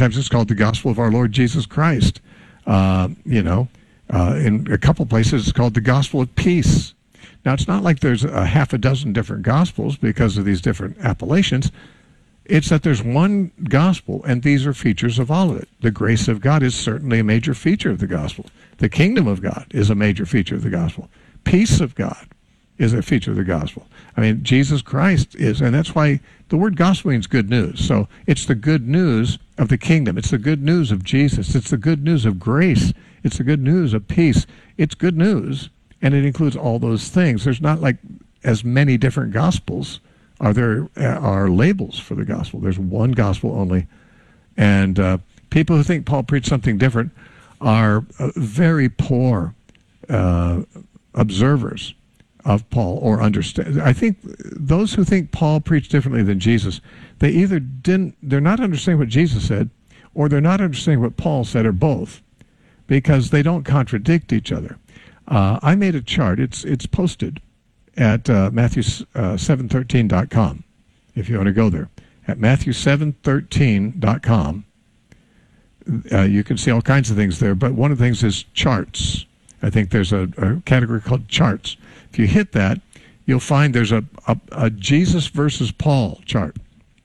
Sometimes it's called the gospel of our Lord Jesus Christ. In a couple places it's called the gospel of peace. Now, it's not like there's a half a dozen different gospels because of these different appellations. It's that there's one gospel, and these are features of all of it. The grace of God is certainly a major feature of the gospel. The kingdom of God is a major feature of the gospel. Peace of God is a feature of the gospel. I mean, Jesus Christ is, and that's why the word gospel means good news. So it's the good news of the kingdom. It's the good news of Jesus. It's the good news of grace. It's the good news of peace. It's good news, and it includes all those things. There's not like as many different gospels are labels for the gospel. There's one gospel only. And people who think Paul preached something different are very poor observers of Paul or understand. I think those who think Paul preached differently than Jesus, they're not understanding what Jesus said, or they're not understanding what Paul said, or both, because they don't contradict each other. I made a chart. It's posted at Matthew713.com, if you want to go there. At Matthew713.com, you can see all kinds of things there, but one of the things is charts. I think there's a category called charts. If you hit that, you'll find there's a Jesus versus Paul chart.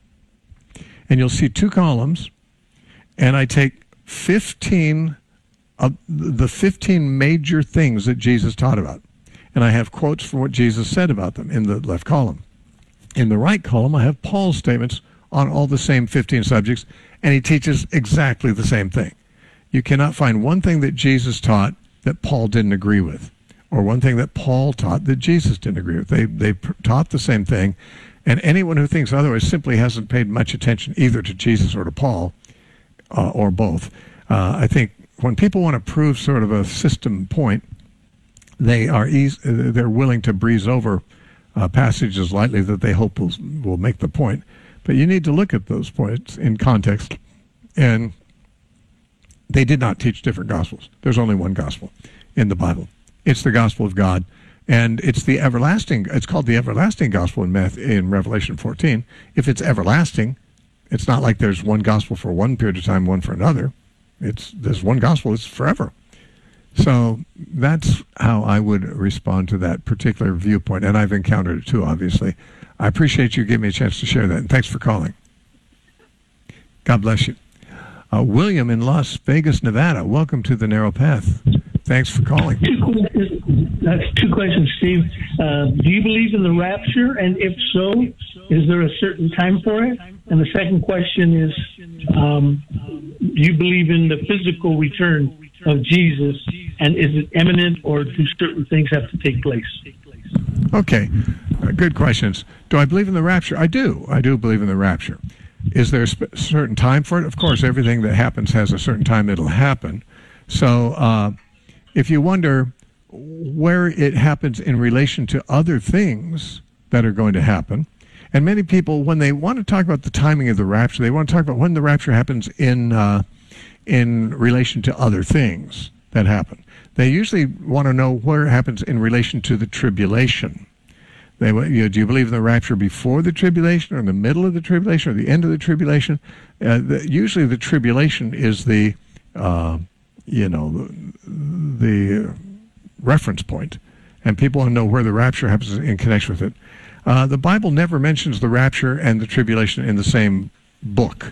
And you'll see two columns, and I take 15 of the 15 major things that Jesus taught about. And I have quotes from what Jesus said about them in the left column. In the right column, I have Paul's statements on all the same 15 subjects, and he teaches exactly the same thing. You cannot find one thing that Jesus taught that Paul didn't agree with, or one thing that Paul taught that Jesus didn't agree with. They taught the same thing, and anyone who thinks otherwise simply hasn't paid much attention either to Jesus or to Paul, or both. I think when people want to prove sort of a system point, they're willing to breeze over passages lightly that they hope will make the point. But you need to look at those points in context. And they did not teach different gospels. There's only one gospel in the Bible. It's the gospel of God. And it's called the everlasting gospel in Revelation 14. If it's everlasting, it's not like there's one gospel for one period of time, one for another. There's one gospel, it's forever. So that's how I would respond to that particular viewpoint, and I've encountered it too, obviously. I appreciate you giving me a chance to share that, and thanks for calling. God bless you. William in Las Vegas, Nevada, welcome to the Narrow Path. Thanks for calling. That's two questions, Steve. Do you believe in the rapture, and if so, is there a certain time for it? And the second question is, do you believe in the physical return of Jesus, and is it imminent, or do certain things have to take place? Okay, good questions. Do I believe in the rapture? I do. I do believe in the rapture. Is there a certain time for it? Of course, everything that happens has a certain time it'll happen. So if you wonder where it happens in relation to other things that are going to happen, and many people, when they want to talk about the timing of the rapture, they want to talk about when the rapture happens in relation to other things that happen. They usually want to know where it happens in relation to the tribulation. Do you believe in the rapture before the tribulation, or in the middle of the tribulation, or the end of the tribulation? Usually the tribulation is the reference point, and people want to know where the rapture happens in connection with it. The Bible never mentions the rapture and the tribulation in the same book.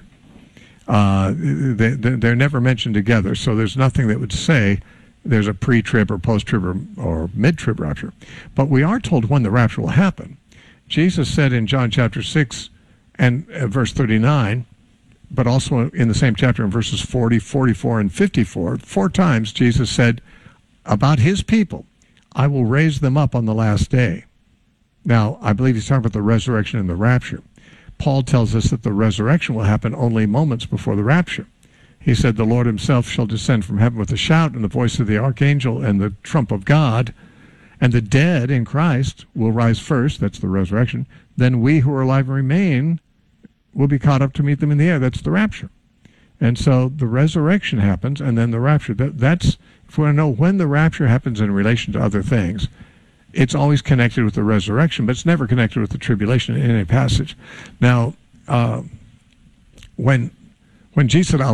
They're never mentioned together, so there's nothing that would say there's a pre-trib or post-trib or mid-trib rapture. But we are told when the rapture will happen. Jesus said in John chapter 6 and verse 39, but also in the same chapter in verses 40, 44, and 54, 4 times Jesus said about his people, I will raise them up on the last day. Now, I believe he's talking about the resurrection and the rapture. Paul tells us that the resurrection will happen only moments before the rapture. He said, the Lord himself shall descend from heaven with a shout and the voice of the archangel and the trump of God, and the dead in Christ will rise first, that's the resurrection. Then we who are alive and remain will be caught up to meet them in the air. That's the rapture. And so the resurrection happens, and then the rapture. That's, if we want to know when the rapture happens in relation to other things, it's always connected with the resurrection, but it's never connected with the tribulation in any passage. Now, when Jesus said,